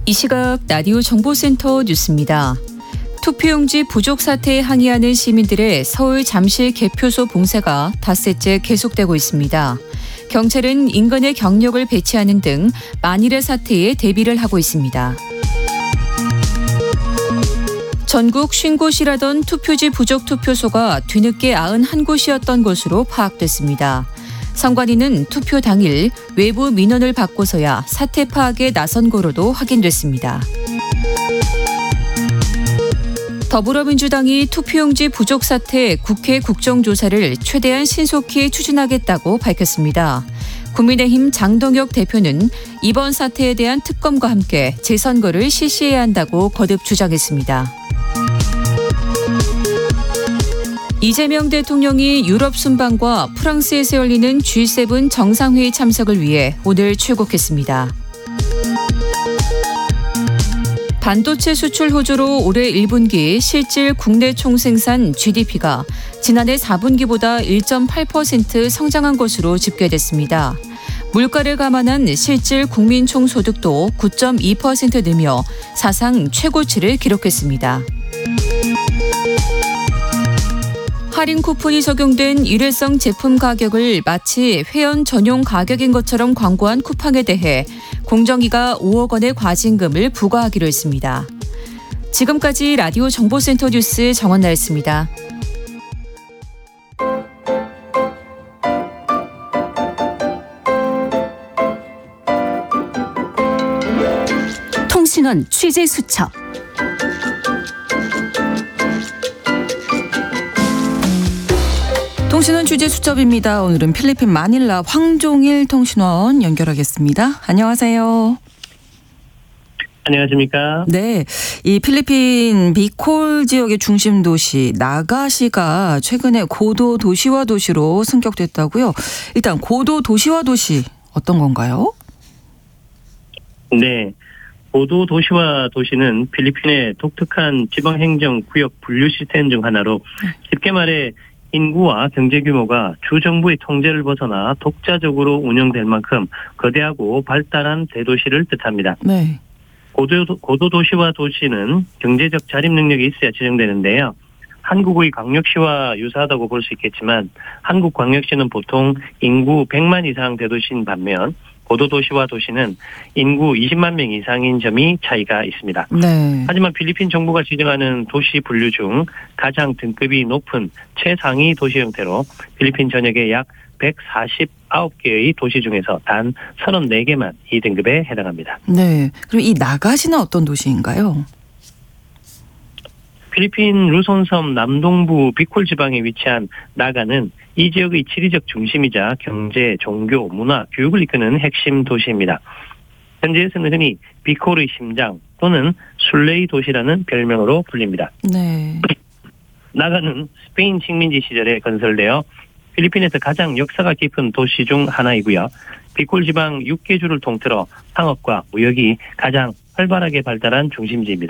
이 시각 라디오 정보센터 뉴스입니다. 투표용지 부족 사태에 항의하는 시민들의 서울 잠실 개표소 봉쇄가 닷새째 계속되고 있습니다. 경찰은 인근에 경력을 배치하는 등 만일의 사태에 대비를 하고 있습니다. 전국 50곳이라던 투표지 부족 투표소가 뒤늦게 91곳이었던 것으로 파악됐습니다. 선관위는 투표 당일 외부 민원을 받고서야 사태 파악에 나선 거로도 확인됐습니다. 더불어민주당이 투표용지 부족 사태 국회 국정조사를 최대한 신속히 추진하겠다고 밝혔습니다. 국민의힘 장동혁 대표는 이번 사태에 대한 특검과 함께 재선거를 실시해야 한다고 거듭 주장했습니다. 이재명 대통령이 유럽 순방과 프랑스에서 열리는 G7 정상회의 참석을 위해 오늘 출국했습니다. 반도체 수출 호조로 올해 1분기 실질 국내 총생산 GDP가 지난해 4분기보다 1.8% 성장한 것으로 집계됐습니다. 물가를 감안한 실질 국민 총소득도 9.2% 늘며 사상 최고치를 기록했습니다. 할인 쿠폰이 적용된 일회성 제품 가격을 마치 회원 전용 가격인 것처럼 광고한 쿠팡에 대해 공정위가 5억 원의 과징금을 부과하기로 했습니다. 지금까지 라디오 정보센터 뉴스 정원나였습니다. 통신원 취재 수첩. 통신원 취재 수첩입니다. 오늘은 필리핀 마닐라 황종일 통신원 연결하겠습니다. 안녕하세요. 안녕하십니까? 네, 이 필리핀 비콜 지역의 중심 도시 나가시가 최근에 고도 도시화 도시로 승격됐다고요. 일단 고도 도시화 도시 어떤 건가요? 네, 고도 도시화 도시는 필리핀의 독특한 지방행정구역 분류 시스템 중 하나로 쉽게 말해 인구와 경제 규모가 주정부의 통제를 벗어나 독자적으로 운영될 만큼 거대하고 발달한 대도시를 뜻합니다. 네. 고도 도시화 도시는 경제적 자립 능력이 있어야 지정되는데요. 한국의 광역시와 유사하다고 볼 수 있겠지만 한국 광역시는 보통 인구 100만 이상 대도시인 반면 고도 도시화 도시는 인구 20만 명 이상인 점이 차이가 있습니다. 네. 하지만 필리핀 정부가 지정하는 도시 분류 중 가장 등급이 높은 최상위 도시 형태로 필리핀 전역의 약 149개의 도시 중에서 단 34개만 이 등급에 해당합니다. 네. 그럼 이 나가시는 어떤 도시인가요? 필리핀 루손섬 남동부 비콜 지방에 위치한 나가는 이 지역의 지리적 중심이자 경제, 종교, 문화, 교육을 이끄는 핵심 도시입니다. 현지에서는 흔히 비콜의 심장 또는 순례의 도시라는 별명으로 불립니다. 네. 나가는 스페인 식민지 시절에 건설되어 필리핀에서 가장 역사가 깊은 도시 중 하나이고요. 비콜 지방 6개 주를 통틀어 상업과 무역이 가장 활발하게 발달한 중심지입니다.